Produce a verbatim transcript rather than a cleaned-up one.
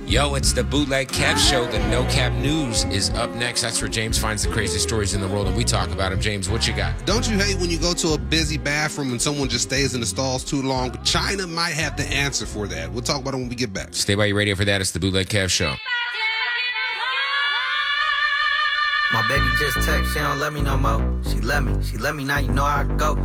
Yo, it's the Bootleg Kev Show. The No Cap News is up next. That's where James finds the craziest stories in the world, and we talk about them. James, what you got? Don't you hate when you go to a busy bathroom and someone just stays in the stalls too long? China might have the answer for that. We'll talk about it when we get back. Stay by your radio for that. It's the Bootleg Kev Show. My baby just text, she don't let me no more. She let me, she let me, now you know how I go.